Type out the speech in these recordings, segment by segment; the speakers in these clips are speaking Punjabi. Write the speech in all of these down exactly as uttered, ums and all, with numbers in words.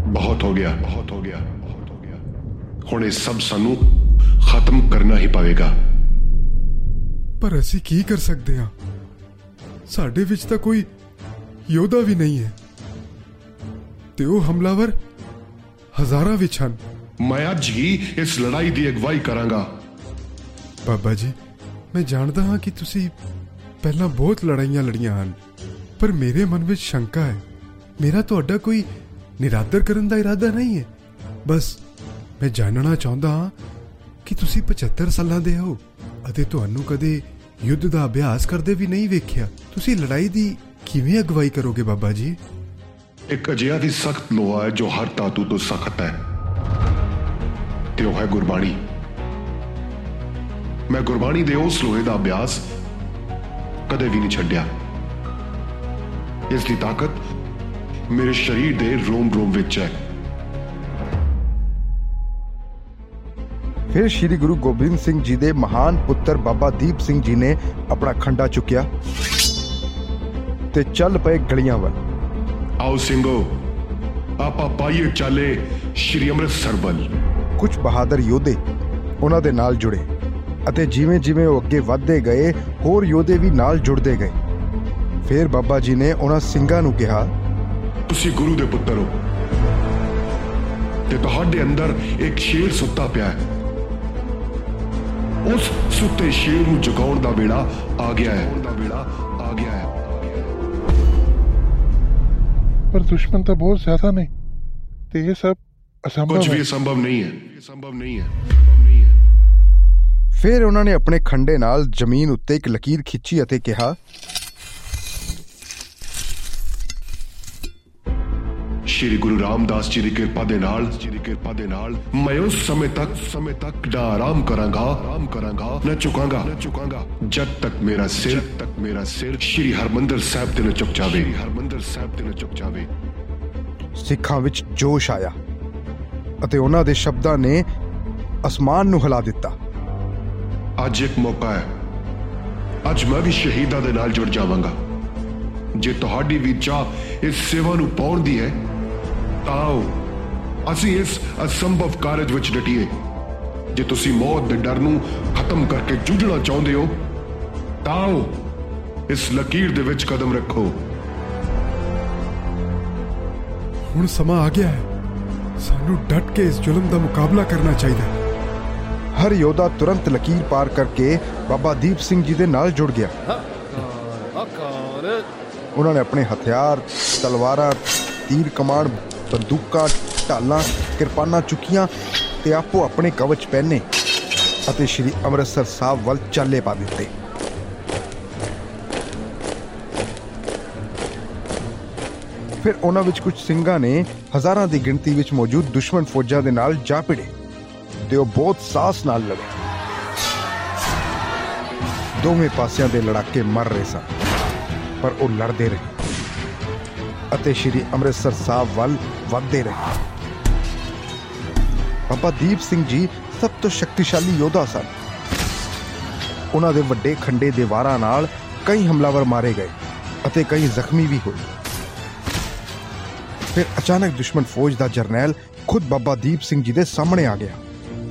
ਬਹੁਤ ਹੋ ਗਿਆ ਬਹੁਤ ਹੋ ਗਿਆ ਬਹੁਤ ਹੋ ਗਿਆ ਹੁਣ ਇਹ ਸਭ ਸਾਨੂੰ ਖਤਮ ਕਰਨਾ ਹੀ ਪਵੇਗਾ। ਪਰ ਅਸੀਂ ਕੀ ਕਰ ਸਕਦੇ ਹਾਂ? ਸਾਡੇ ਵਿੱਚ ਤਾਂ ਕੋਈ ਯੋਧਾ ਵੀ ਨਹੀਂ ਹੈ ਤੇ ਉਹ ਹਮਲਾਵਰ ਹਜ਼ਾਰਾਂ ਵਿੱਚ ਹਨ। ਮੈਂ ਅੱਜ ਹੀ ਇਸ ਲੜਾਈ ਦੀ ਅਗਵਾਈ ਕਰਾਂਗਾ। ਬਾਬਾ ਜੀ, ਮੈਂ ਜਾਣਦਾ ਹਾਂ ਕਿ ਤੁਸੀਂ ਪਹਿਲਾਂ ਬਹੁਤ ਲੜਾਈਆਂ ਲੜੀਆਂ ਹਨ, ਪਰ ਮੇਰੇ ਮਨ ਵਿੱਚ ਸ਼ੰਕਾ ਹੈ। ਮੇਰਾ ਤੁਹਾਡਾ ਕੋਈ ਨਿਰਾਦਰ ਕਰਨ ਦਾ ਇਰਾਦਾ ਨਹੀਂ ਹੈ। ਬਸ ਮੈਂ ਜਾਣਨਾ ਚਾਹੁੰਦਾ ਹਾਂ ਕਿ ਤੁਸੀਂ ਪਝੱਤਰ ਸਾਲਾਂ ਦੇ ਹੋ ਅਤੇ ਤੁਹਾਨੂੰ ਕਦੇ ਯੁੱਧ ਦਾ ਅਭਿਆਸ ਕਰਦੇ ਵੀ ਨਹੀਂ ਵੇਖਿਆ। ਤੁਸੀਂ ਲੜਾਈ ਦੀ ਕਿਵੇਂ ਅਗਵਾਈ ਕਰੋਗੇ ਬਾਬਾ ਜੀ? ਇੱਕ ਅਜਿਹਾ ਦੀ ਸਖਤ ਲੋਹਾ ਹੈ ਜੋ ਹਰ ਧਾਤੂ ਤੋਂ ਸਖਤ ਹੈ ਤੇ ਉਹ ਹੈ ਗੁਰਬਾਣੀ। ਮੈਂ ਗੁਰਬਾਣੀ ਦੇ ਉਸ ਲੋਹੇ ਦਾ ਅਭਿਆਸ ਕਦੇ ਵੀ ਨਹੀਂ ਛੱਡਿਆ। ਇਸ ਦੀ ਤਾਕਤ ਮੇਰੇ ਸਰੀਰ ਦੇ ਰੋਮ ਰੋਮ ਵਿੱਚ ਹੈ। ਫਿਰ ਸ਼੍ਰੀ ਗੁਰੂ ਗੋਬਿੰਦ ਸਿੰਘ ਜੀ ਦੇ ਮਹਾਨ ਪੁੱਤਰ ਬਾਬਾ ਦੀਪ ਸਿੰਘ ਜੀ ਨੇ ਆਪਣਾ ਖੰਡਾ ਚੁੱਕਿਆ ਤੇ ਚੱਲ ਪਏ ਗਲੀਆਂ ਵੱਲ। ਆਓ ਸਿੰਘੋ, ਆਪਾਂ ਪਾਈਏ ਚਾਲੇ ਸ਼੍ਰੀ ਅੰਮ੍ਰਿਤਸਰ ਵੱਲ। ਕੁਝ ਬਹਾਦਰ ਯੋਧੇ ਉਹਨਾਂ ਦੇ ਨਾਲ ਜੁੜੇ ਅਤੇ ਜਿਵੇਂ ਜਿਵੇਂ ਉਹ ਅੱਗੇ ਵੱਧਦੇ ਗਏ ਹੋਰ ਯੋਧੇ ਵੀ ਨਾਲ ਜੁੜਦੇ ਗਏ। ਫਿਰ ਬਾਬਾ ਜੀ ਨੇ ਉਹਨਾਂ ਸਿੰਘਾਂ ਨੂੰ ਕਿਹਾ, ਤੁਸੀਂ ਗੁਰੂ ਦੇ ਪੁੱਤਰ ਹੋ ਤੇ ਤੁਹਾਡੇ ਅੰਦਰ ਇੱਕ ਸ਼ੇਰ ਸੁੱਤਾ ਪਿਆ ਹੈ। ਉਸ ਸੁੱਤੇ ਸ਼ੇਰ ਨੂੰ ਜਗਾਉਣ ਦਾ ਵੇਲਾ ਆ ਗਿਆ ਹੈ ਦਾ ਵੇਲਾ ਆ ਗਿਆ ਹੈ ਪਰ ਦੁਸ਼ਮਣ ਤਾਂ ਬਹੁਤ ਜ਼ਿਆਦਾ ਨੇ ਤੇ ਇਹ ਸਭ ਅਸੰਭਵ ਕੁਝ ਹੈ। ਵੀ ਸੰਭਵ ਨਹੀਂ ਹੈ ਇਹ ਸੰਭਵ ਨਹੀਂ ਹੈ ਸੰਭਵ ਨਹੀਂ ਹੈ। ਫਿਰ ਉਹਨਾਂ ਨੇ ਆਪਣੇ ਖੰਡੇ ਨਾਲ ਜ਼ਮੀਨ ਉੱਤੇ ਇੱਕ ਲਕੀਰ ਖਿੱਚੀ ਅਤੇ ਕਿਹਾ, ਸ਼੍ਰੀ ਗੁਰੂ ਰਾਮਦਾਸ ਜੀ ਦੀ ਕਿਰਪਾ ਦੇ ਨਾਲ ਜੀ ਦੀ ਕਿਰਪਾ ਦੇ ਨਾਲ ਮੈਂ ਉਸ ਸਮੇਂ ਤੱਕ ਸਮੇਂ ਤੱਕ ਦਾ ਆਰਾਮ ਕਰਾਂਗਾ ਆਰਾਮ ਕਰਾਂਗਾ ਨਾ ਝੁਕਾਂਗਾ ਨਾ ਝੁਕਾਂਗਾ ਜਦ ਤੱਕ ਮੇਰਾ ਸਿਰ ਤੱਕ ਮੇਰਾ ਸਿਰ ਸ਼੍ਰੀ ਹਰਮੰਦਰ ਸਾਹਿਬ ਤੇ ਨਾ ਝੁਕ ਜਾਵੇ ਹਰਮੰਦਰ ਸਾਹਿਬ ਤੇ ਨਾ ਝੁਕ ਜਾਵੇ। ਸਿੱਖਾਂ ਵਿੱਚ ਜੋਸ਼ ਆਇਆ ਅਤੇ ਉਹਨਾਂ ਦੇ ਸ਼ਬਦਾਂ ਨੇ ਅਸਮਾਨ ਨੂੰ ਹਿਲਾ ਦਿੱਤਾ। ਅੱਜ ਇੱਕ ਮੌਕਾ ਹੈ। ਅੱਜ ਮੈਂ ਵੀ ਸ਼ਹੀਦਾਂ ਦੇ ਨਾਲ ਜੁੜ ਜਾਵਾਂਗਾ। ਜੇ ਤੁਹਾਡੀ ਵੀ ਚਾਹ ਇਸ ਸੇਵਾ ਨੂੰ ਪਾਉਣ ਦੀ ਹੈ ਤਾਂ ਆਓ ਅਸੀਂ ਇਸ ਅਸੰਭਵ ਕਾਰਜ ਵਿੱਚ ਡਟੀਏ। ਜੇ ਤੁਸੀਂ ਮੌਤ ਦੇ ਡਰ ਨੂੰ ਖਤਮ ਕਰਕੇ ਜੂਝਣਾ ਚਾਹੁੰਦੇ ਹੋ ਤਾਂ ਆਓ ਇਸ ਲਕੀਰ ਦੇ ਵਿੱਚ ਕਦਮ ਰੱਖੋ। ਹੁਣ ਸਮਾਂ ਆ ਗਿਆ ਹੈ। ਸਾਨੂੰ ਡਟ ਕੇ ਇਸ ਜ਼ੁਲਮ ਦਾ ਮੁਕਾਬਲਾ ਕਰਨਾ ਚਾਹੀਦਾ ਹੈ। ਹਰ ਯੋਧਾ ਤੁਰੰਤ ਲਕੀਰ ਪਾਰ ਕਰਕੇ ਬਾਬਾ ਦੀਪ ਸਿੰਘ ਜੀ ਦੇ ਨਾਲ ਜੁੜ ਗਿਆ। ਉਹਨਾਂ ਨੇ ਆਪਣੇ ਹਥਿਆਰ, ਤਲਵਾਰਾਂ, ਤੀਰ ਕਮਾਨ, ਬੰਦੂਕਾਂ, ਢਾਲਾਂ, ਕਿਰਪਾਨਾਂ ਚੁੱਕੀਆਂ ਤੇ ਆਪੋ ਆਪਣੇ ਕਵਚ ਪਹਿਨੇ ਅਤੇ ਸ਼੍ਰੀ ਅੰਮ੍ਰਿਤਸਰ ਸਾਹਿਬ ਵੱਲ ਚਾਲੇ ਪਾ ਦਿੱਤੇ। ਫਿਰ ਉਹਨਾਂ ਵਿੱਚ ਕੁਝ ਸਿੰਘਾਂ ਨੇ ਹਜ਼ਾਰਾਂ ਦੀ ਗਿਣਤੀ ਵਿੱਚ ਮੌਜੂਦ ਦੁਸ਼ਮਣ ਫੌਜਾਂ ਦੇ ਨਾਲ ਜਾ ਭਿੜੇ ਤੇ ਉਹ ਬਹੁਤ ਸਾਹਸ ਨਾਲ ਲੜੇ। ਦੋਵੇਂ ਪਾਸਿਆਂ ਦੇ ਲੜਾਕੇ ਮਰ ਰਹੇ ਸਨ, ਪਰ ਉਹ ਲੜਦੇ ਰਹੇ ਅਤੇ ਸ਼੍ਰੀ ਅੰਮ੍ਰਿਤਸਰ ਸਾਹਿਬ ਵੱਲ ਵੱਧਦੇ ਰਹੇ। ਬਾਬਾ ਦੀਪ ਸਿੰਘ ਜੀ ਸਭ ਤੋਂ ਸ਼ਕਤੀਸ਼ਾਲੀ ਯੋਧਾ ਸਨ। ਉਹਨਾਂ ਦੇ ਵੱਡੇ ਖੰਡੇ ਦੇ ਵਾਰਾਂ ਨਾਲ ਕਈ ਹਮਲਾਵਰ ਮਾਰੇ ਗਏ ਅਤੇ ਕਈ ਜ਼ਖਮੀ ਵੀ ਹੋਏ। ਫਿਰ ਅਚਾਨਕ ਦੁਸ਼ਮਣ ਫੌਜ ਦਾ ਜਰਨੈਲ ਖੁਦ ਬਾਬਾ ਦੀਪ ਸਿੰਘ ਜੀ ਦੇ ਸਾਹਮਣੇ ਆ ਗਿਆ।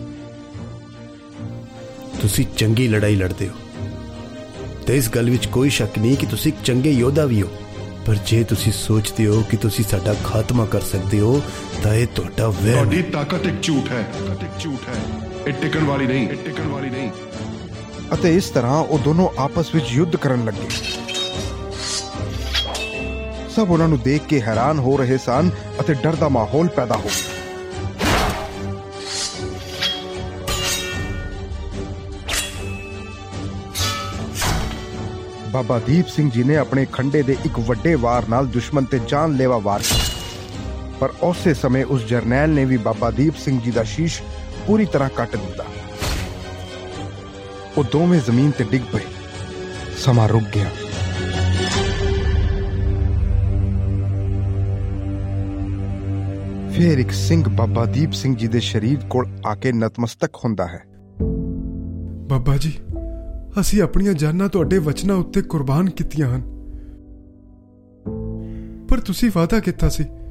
ਤੁਸੀਂ ਚੰਗੀ ਲੜਾਈ ਲੜਦੇ ਹੋ ਤੇ ਇਸ ਗੱਲ ਵਿੱਚ ਕੋਈ ਸ਼ੱਕ ਨਹੀਂ ਕਿ ਤੁਸੀਂ ਇੱਕ ਚੰਗੇ ਯੋਧਾ ਵੀ ਹੋ, ਪਰ ਜੇ ਤੁਸੀਂ ਸੋਚਦੇ ਹੋ ਕਿ ਤੁਸੀਂ ਸਾਡਾ ਖਾਤਮਾ ਕਰ ਸਕਦੇ ਹੋ ਤਾਂ ਇਹ ਤੁਹਾਡਾ ਵਹਿਮ। ਤੁਹਾਡੀ ਤਾਕਤ ਇੱਕ ਝੂਠ ਹੈ ਤਾਕਤ ਇੱਕ ਝੂਠ ਹੈ ਇਹ ਟਿਕਣ ਵਾਲੀ ਨਹੀਂ ਇਹ ਟਿਕਣ ਵਾਲੀ ਨਹੀਂ। ਅਤੇ ਇਸ ਤਰ੍ਹਾਂ ਉਹ ਦੋਨੋਂ ਆਪਸ ਵਿੱਚ ਯੁੱਧ ਕਰਨ ਲੱਗੇ। ਸਭ ਉਹਨਾਂ ਨੂੰ ਦੇਖ ਕੇ ਹੈਰਾਨ ਹੋ ਰਹੇ ਸਨ ਅਤੇ ਡਰ ਦਾ ਮਾਹੌਲ ਪੈਦਾ ਹੋ ਗਿਆ। ਬਾਬਾ ਦੀਪ ਸਿੰਘ ਜੀ ਨੇ ਆਪਣੇ ਖੰਡੇ ਦੇ ਇੱਕ ਵੱਡੇ ਵਾਰ ਨਾਲ ਦੁਸ਼ਮਣ ਤੇ ਜਾਨਲੇਵਾ ਵਾਰ ਕੀਤਾ, ਪਰ ਉਸੇ ਸਮੇਂ ਉਸ ਜਰਨੈਲ ਨੇ ਵੀ ਬਾਬਾ ਦੀਪ ਸਿੰਘ ਜੀ ਦਾ ਸ਼ੀਸ਼ ਪੂਰੀ ਤਰ੍ਹਾਂ ਕੱਟ ਦਿੱਤਾ। ਉਹ ਦੋਵੇਂ ਜ਼ਮੀਨ ਤੇ ਡਿੱਗ ਪਏ। ਸਮਾਂ ਰੁਕ ਗਿਆ। ਫਿਰ ਇੱਕ ਸਿੰਘ ਬਾਬਾ ਦੀਪ ਸਿੰਘ ਜੀ ਦੇ ਸ਼ਰੀਰ ਕੋਲ ਆ ਕੇ ਨਤਮਸਤਕ ਹੁੰਦਾ ਹੈ। ਬਾਬਾ ਜੀ, ਅਸੀਂ ਆਪਣੀਆਂ ਜਾਨਾਂ ਤੁਹਾਡੇ ਵਚਨਾਂ ਉੱਤੇ ਕੁਰਬਾਨ ਕੀਤੀਆਂ ਹਨ, ਪਰ ਤੁਸੀਂ ਵਾਅਦਾ ਕੀਤਾ ਸੀ